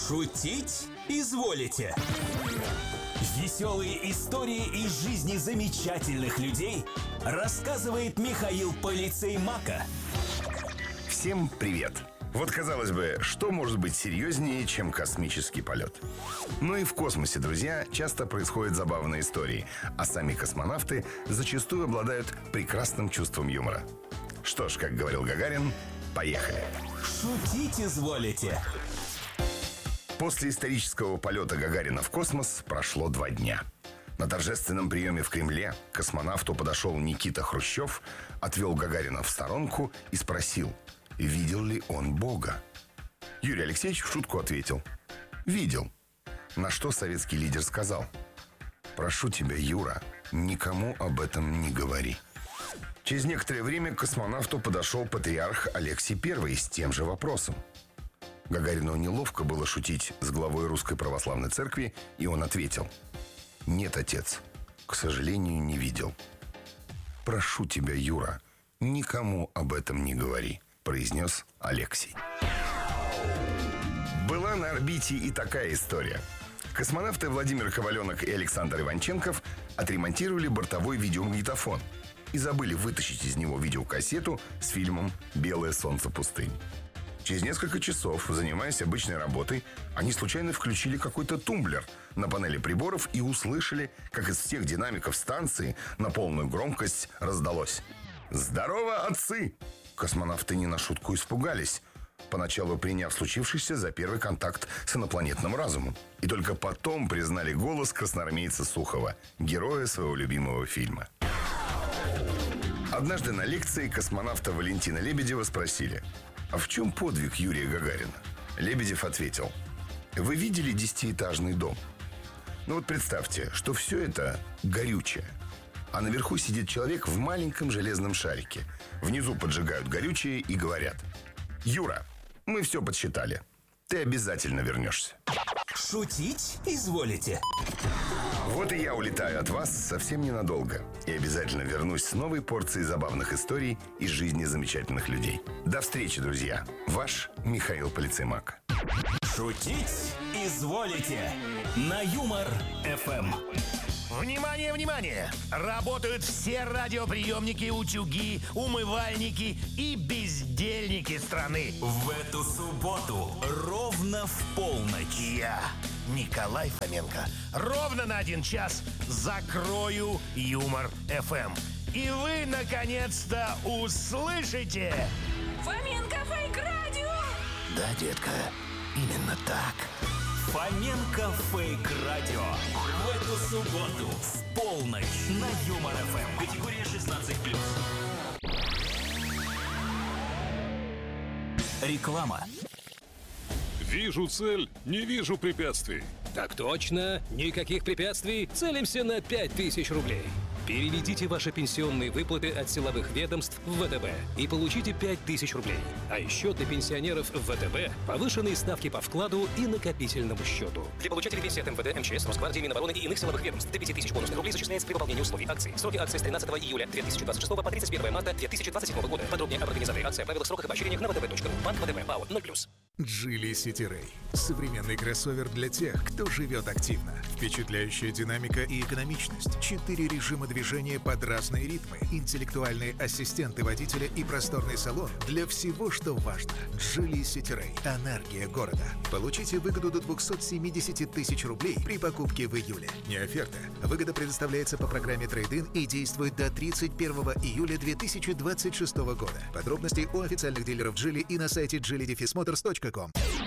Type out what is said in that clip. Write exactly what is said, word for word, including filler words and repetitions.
Шутить изволите? Веселые истории из жизни замечательных людей рассказывает Михаил Полицей Мака. Всем привет! Вот, казалось бы, что может быть серьезнее, чем космический полет? Но и в космосе, друзья, часто происходят забавные истории, а сами космонавты зачастую обладают прекрасным чувством юмора. Что ж, как говорил Гагарин, поехали! Шутить изволите? После исторического полета Гагарина в космос прошло два дня. На торжественном приеме в Кремле к космонавту подошел Никита Хрущев, отвел Гагарина в сторонку и спросил, видел ли он Бога. Юрий Алексеевич в шутку ответил: видел. На что советский лидер сказал: прошу тебя, Юра, никому об этом не говори. Через некоторое время к космонавту подошел патриарх Алексий Первый с тем же вопросом. Гагарину неловко было шутить с главой Русской Православной Церкви, и он ответил: нет, отец, к сожалению, не видел. Прошу тебя, Юра, никому об этом не говори, произнес Алексий. Была на орбите и такая история. Космонавты Владимир Коваленок и Александр Иванченков отремонтировали бортовой видеомагнитофон и забыли вытащить из него видеокассету с фильмом «Белое солнце пустыни». Через несколько часов, занимаясь обычной работой, они случайно включили какой-то тумблер на панели приборов и услышали, как из всех динамиков станции на полную громкость раздалось: «Здорово, отцы!» Космонавты не на шутку испугались, поначалу приняв случившееся за первый контакт с инопланетным разумом. И только потом признали голос красноармейца Сухова, героя своего любимого фильма. Однажды на лекции космонавта Валентина Лебедева спросили: а в чем подвиг Юрия Гагарина? Лебедев ответил: вы видели десятиэтажный дом? Ну вот представьте, что все это горючее, а наверху сидит человек в маленьком железном шарике. Внизу поджигают горючее и говорят: Юра, мы все подсчитали, ты обязательно вернешься. Шутить изволите? Вот и я улетаю от вас совсем ненадолго и обязательно вернусь с новой порцией забавных историй из жизни замечательных людей. До встречи, друзья. Ваш Михаил Полицей Мак. Шутить изволите? На Юмор эф эм. Внимание, внимание! Работают все радиоприемники, утюги, умывальники и бездельники страны. В эту субботу ровно в полночь Я, Николай Фоменко, ровно на один час закрою Юмор эф эм. И вы, наконец-то, услышите... Фоменко Фейк Радио! Да, детка, именно так. Фоменко Фейк Радио. В эту субботу в полночь на Юмор эф эм. Категория шестнадцать плюс. Реклама. Вижу цель, не вижу препятствий. Так точно, никаких препятствий, целимся на пять тысяч рублей. Переведите ваши пенсионные выплаты от силовых ведомств в вэ тэ бэ и получите пять тысяч рублей. А еще для пенсионеров в вэ тэ бэ повышенные ставки по вкладу и накопительному счету. Для получателей пенсии от эм вэ дэ, эм че эс, Росгвардии, Минобороны и иных силовых ведомств до пяти тысяч бонусных рублей зачисляется при выполнении условий акции. Сроки акции с тринадцатого июля две тысячи двадцать шестого по тридцать первого марта две тысячи двадцать седьмого года. Подробнее об организации акции, о правилах, сроках и поощрениях на вэ тэ бэ точка ру. Банк вэ тэ бэ, ПАО ноль плюс. Geely City Ray. Современный кроссовер для тех, кто живет активно. Впечатляющая динамика и экономичность. Четыре режима движения под разные ритмы. Интеллектуальные ассистенты водителя и просторный салон для всего, что важно. Geely City Ray. Энергия города. Получите выгоду до двухсот семидесяти тысяч рублей при покупке в июле. Не оферта. Выгода предоставляется по программе Трейд-ин и действует до тридцать первого июля две тысячи двадцать шестого года. Подробности у официальных дилеров Geely и на сайте джили моторс точка ком.